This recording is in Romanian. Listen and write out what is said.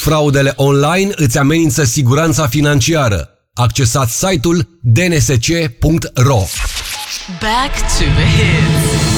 Fraudele online îți amenință siguranța financiară. Accesați site-ul dnsc.ro. Back to the hits.